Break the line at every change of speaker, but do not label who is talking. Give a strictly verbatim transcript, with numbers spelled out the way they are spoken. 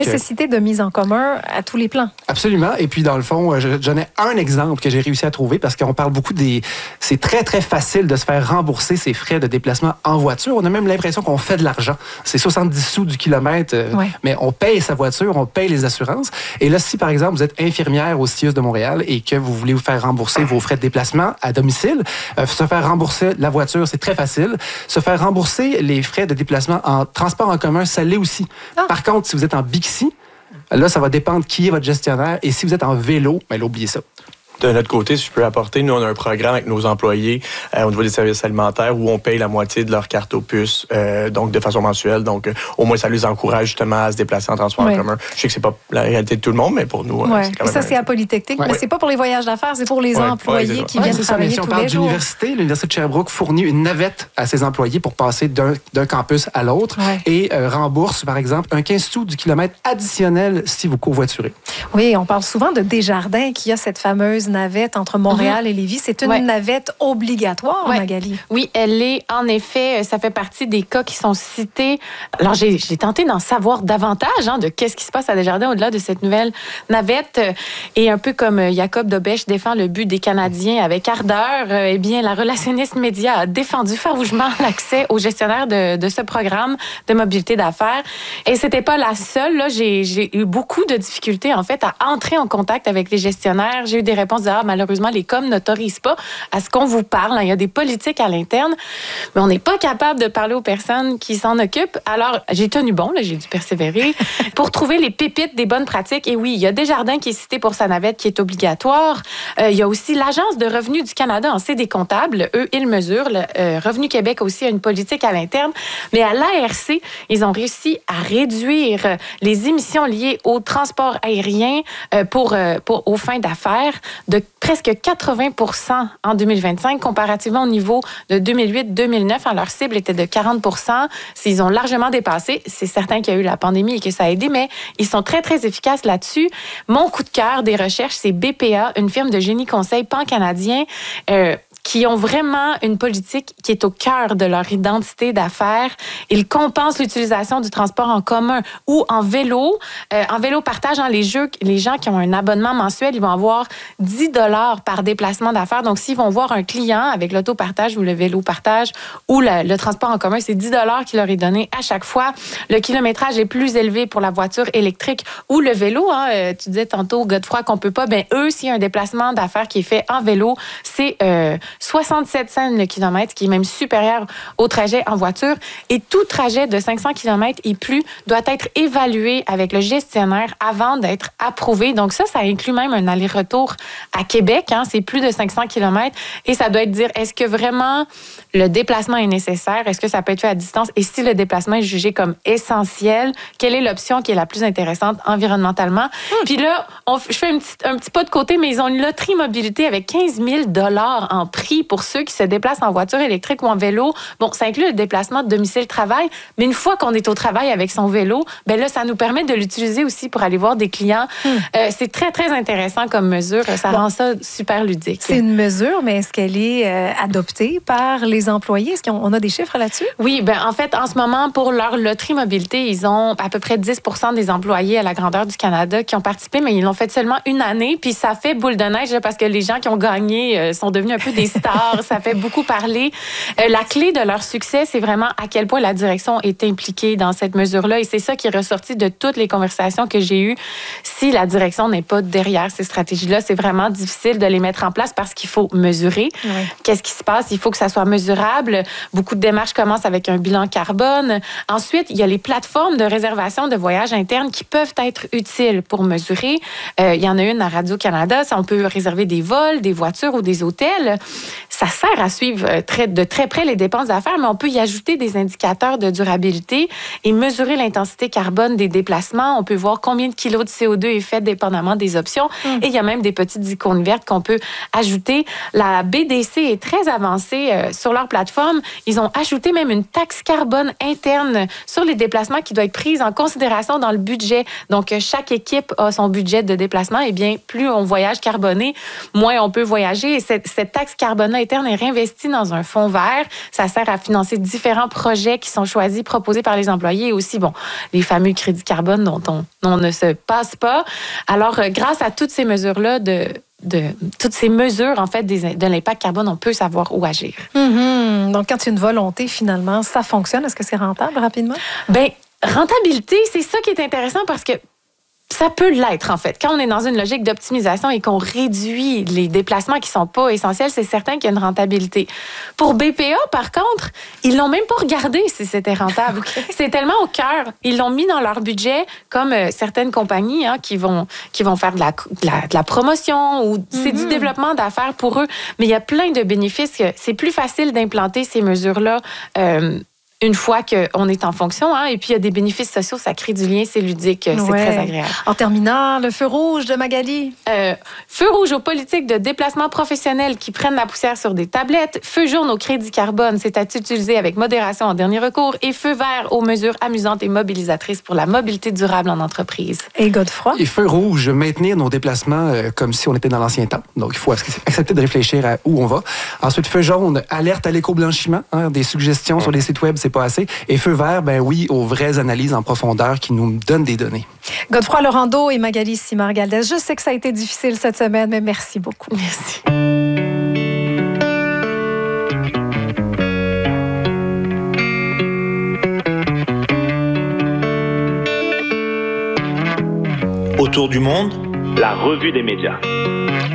Nécessité de mise en commun à tous les plans.
Absolument. Et puis, dans le fond, je, j'en ai un exemple que j'ai réussi à trouver parce qu'on parle beaucoup des... C'est très, très facile de se faire rembourser ses frais de déplacement en voiture. On a même l'impression qu'on fait de l'argent. C'est soixante-dix sous du kilomètre, euh, ouais. mais on paye sa voiture, on paye les assurances. Et là, si, par exemple, vous êtes infirmière au C I U S de Montréal et que vous voulez vous faire rembourser vos frais de déplacement à domicile, euh, se faire rembourser la voiture, c'est très facile. Se faire rembourser les frais de déplacement en transport en commun, ça l'est aussi. Ah. Par contre, si vous êtes en Bixi, là, ça va dépendre qui est votre gestionnaire. Et si vous êtes en vélo, bien là, oubliez ça.
De notre côté, si je peux apporter, nous, on a un programme avec nos employés euh, au niveau des services alimentaires où on paye la moitié de leur carte aux puces, euh, donc de façon mensuelle. Donc, euh, au moins, ça les encourage justement à se déplacer en transport oui. en commun. Je sais que c'est pas la réalité de tout le monde, mais pour nous,
ouais.
euh, c'est quand même...
Ça,
un...
c'est à Polytechnique, ouais. mais c'est pas pour les voyages d'affaires, c'est pour les
ouais.
employés
ouais,
qui
ouais,
viennent
c'est
travailler
ça, mais si
tous
on parle
les jours.
d'université, l'Université de Sherbrooke fournit une navette à ses employés pour passer d'un, d'un campus à l'autre ouais. et euh, rembourse, par exemple, un quinze sous du kilomètre additionnel si vous covoiturez.
Oui, on parle souvent de Desjardins qui a cette fameuse navette entre Montréal mm-hmm. et Lévis. C'est une ouais. navette obligatoire, ouais. Magali.
Oui, elle est, en effet, ça fait partie des cas qui sont cités. Alors, j'ai, j'ai tenté d'en savoir davantage hein, de qu'est-ce qui se passe à Desjardins au-delà de cette nouvelle navette. Et un peu comme Jacob Dobèche défend le but des Canadiens avec ardeur, eh bien, la relationniste média a défendu farouchement l'accès aux gestionnaires de, de ce programme de mobilité d'affaires. Et c'était pas la seule. Là, j'ai, j'ai eu beaucoup de difficultés, en fait, à entrer en contact avec les gestionnaires. J'ai eu des réponses de ah, malheureusement, les coms n'autorisent pas à ce qu'on vous parle. Il y a des politiques à l'interne, mais on n'est pas capable de parler aux personnes qui s'en occupent. Alors, j'ai tenu bon, là, j'ai dû persévérer pour trouver les pépites des bonnes pratiques. Et oui, il y a Desjardins qui est cité pour sa navette qui est obligatoire. Euh, il y a aussi l'Agence de revenus du Canada en C D comptable. Eux, ils mesurent. Le euh, Revenu Québec aussi a une politique à l'interne. Mais à l'A R C, ils ont réussi à réduire les émissions liées au transport aérien euh, pour, euh, pour, aux fins d'affaires de presque quatre-vingts pour cent en deux mille vingt-cinq, comparativement au niveau de deux mille huit deux mille neuf. Leur cible était de quarante pour cent. Ils ont largement dépassé. C'est certain qu'il y a eu la pandémie et que ça a aidé, mais ils sont très, très efficaces là-dessus. Mon coup de cœur des recherches, c'est B P A, une firme de génie conseil pan-canadien, euh, qui ont vraiment une politique qui est au cœur de leur identité d'affaires. Ils compensent l'utilisation du transport en commun ou en vélo. Euh, en vélo partage, hein, les, jeux, les gens qui ont un abonnement mensuel, ils vont avoir dix dollars par déplacement d'affaires. Donc, s'ils vont voir un client avec l'autopartage ou le vélo partage ou le, le transport en commun, c'est dix dollars qui leur est donné à chaque fois. Le kilométrage est plus élevé pour la voiture électrique ou le vélo. Hein. Euh, tu disais tantôt, Godefroy, qu'on peut pas. Ben eux, s'il y a un déplacement d'affaires qui est fait en vélo, c'est... Euh, soixante-sept cents le kilomètre, qui est même supérieur au trajet en voiture. Et tout trajet de cinq cents kilomètres et plus doit être évalué avec le gestionnaire avant d'être approuvé. Donc ça, ça inclut même un aller-retour à Québec. Hein, c'est plus de cinq cents kilomètres. Et ça doit être dire, est-ce que vraiment le déplacement est nécessaire? Est-ce que ça peut être fait à distance? Et si le déplacement est jugé comme essentiel, quelle est l'option qui est la plus intéressante environnementalement? Mmh. Puis là, on, je fais un petit, un petit pas de côté, mais ils ont une loterie mobilité avec quinze mille dollars en prix pour ceux qui se déplacent en voiture électrique ou en vélo. Bon, ça inclut le déplacement de domicile-travail, mais une fois qu'on est au travail avec son vélo, ben là, ça nous permet de l'utiliser aussi pour aller voir des clients. Mmh. Euh, c'est très, très intéressant comme mesure. Ça bon. rend ça super ludique.
C'est une mesure, mais est-ce qu'elle est euh, adoptée par les employés? Est-ce qu'on a des chiffres là-dessus?
Oui, ben en fait, en ce moment, pour leur loterie mobilité, ils ont à peu près dix pour cent des employés à la grandeur du Canada qui ont participé, mais ils l'ont fait seulement une année, puis ça fait boule de neige là, parce que les gens qui ont gagné euh, sont devenus un peu des stars. Ça fait beaucoup parler. Euh, la clé de leur succès, c'est vraiment à quel point la direction est impliquée dans cette mesure-là, et c'est ça qui est ressorti de toutes les conversations que j'ai eues. Si la direction n'est pas derrière ces stratégies-là, c'est vraiment difficile de les mettre en place parce qu'il faut mesurer. Oui. Qu'est-ce qui se passe? Il faut que ça soit mesurable. Beaucoup de démarches commencent avec un bilan carbone. Ensuite, il y a les plateformes de réservation de voyages internes qui peuvent être utiles pour mesurer. Euh, il y en a une à Radio-Canada. On peut réserver des vols, des voitures ou des hôtels. Ça sert à suivre très, de très près les dépenses d'affaires, mais on peut y ajouter des indicateurs de durabilité et mesurer l'intensité carbone des déplacements. On peut voir combien de kilos de C O deux est fait dépendamment des options. Mmh. Et il y a même des petites icônes vertes qu'on peut ajouter. La B D C est très avancée euh, sur leur plateforme. Ils ont ajouté même une taxe carbone interne sur les déplacements qui doit être prise en considération dans le budget. Donc, chaque équipe a son budget de déplacement. Et bien, plus on voyage carboné, moins on peut voyager. Et cette, cette taxe carbone carbone-là interne est réinvesti dans un fonds vert. Ça sert à financer différents projets qui sont choisis, proposés par les employés et aussi, bon, les fameux crédits carbone dont on, on ne se passe pas. Alors, euh, grâce à toutes ces mesures-là de de toutes ces mesures, en fait, des, de l'impact carbone, on peut savoir où agir.
Mm-hmm. Donc, quand il y a une volonté, finalement, ça fonctionne. Est-ce que c'est rentable, rapidement?
Bien, rentabilité, c'est ça qui est intéressant parce que ça peut l'être, en fait. Quand on est dans une logique d'optimisation et qu'on réduit les déplacements qui ne sont pas essentiels, c'est certain qu'il y a une rentabilité. Pour B P A, par contre, ils l'ont même pas regardé si c'était rentable. Okay. C'est tellement au cœur. Ils l'ont mis dans leur budget, comme euh, certaines compagnies hein, qui, vont, qui vont faire de la, de la, de la promotion ou mm-hmm. c'est du développement d'affaires pour eux. Mais il y a plein de bénéfices. Que c'est plus facile d'implanter ces mesures-là euh, une fois qu'on est en fonction, hein, et puis il y a des bénéfices sociaux, ça crée du lien, c'est ludique, c'est ouais. très agréable.
En terminant, le feu rouge de Magali.
Euh, feu rouge aux politiques de déplacement professionnel qui prennent la poussière sur des tablettes, feu jaune au crédit carbone, c'est à utiliser avec modération en dernier recours, et feu vert aux mesures amusantes et mobilisatrices pour la mobilité durable en entreprise.
Et Godefroy?
Et feu rouge, maintenir nos déplacements euh, comme si on était dans l'ancien temps. Donc, il faut accepter de réfléchir à où on va. Ensuite, feu jaune, alerte à l'éco-blanchiment, hein, des suggestions mmh. sur les sites web, c'est pas assez. Et feu vert, ben oui, aux vraies analyses en profondeur qui nous donnent des données.
Godefroy Laurando et Magali Simard-Galdès. Je sais que ça a été difficile cette semaine, mais merci beaucoup.
Merci.
Autour du monde,
la revue des médias.